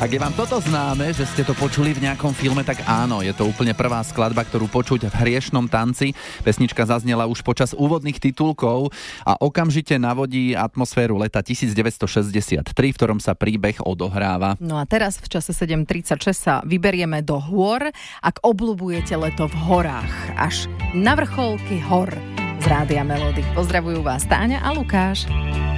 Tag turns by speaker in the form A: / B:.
A: Ak je vám toto známe, že ste to počuli v nejakom filme, tak áno, je to úplne prvá skladba, ktorú počuť v Hriešnom tanci. Pesnička zaznela už počas úvodných titulkov a okamžite navodí atmosféru leta 1963, v ktorom sa príbeh odohráva.
B: No a teraz v čase 7:36 sa vyberieme do hôr, ak obľubujete leto v horách, až na vrcholky hor z Rádia Melody. Pozdravujú vás Táňa a Lukáš.